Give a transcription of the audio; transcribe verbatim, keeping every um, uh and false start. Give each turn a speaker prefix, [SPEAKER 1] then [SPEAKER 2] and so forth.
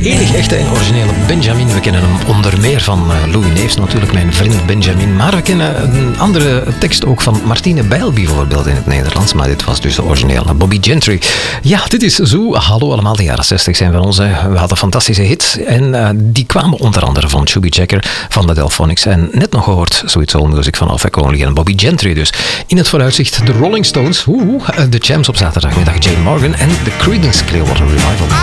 [SPEAKER 1] enige echte en originele Benjamin. We kennen hem onder meer van Louis Neefs, natuurlijk mijn vriend Benjamin. Maar we kennen een andere tekst ook van Martine Bijl bijvoorbeeld in het Nederlands. Maar dit was dus de originele Bobby Gentry. Ja, dit is Zo. Hallo allemaal, de jaren zestig zijn van ons. We hadden fantastische hits. En uh, die kwamen onder andere van Chubby Checker, van de Delphonics. En net nog gehoord, Sweet Soul Music van Alpha Conley en Bobby Gentry dus. In het vooruitzicht de Rolling Stones, woehoe, de Champs op zaterdagmiddag, Jane Morgan en de Creedence Clearwater Revival.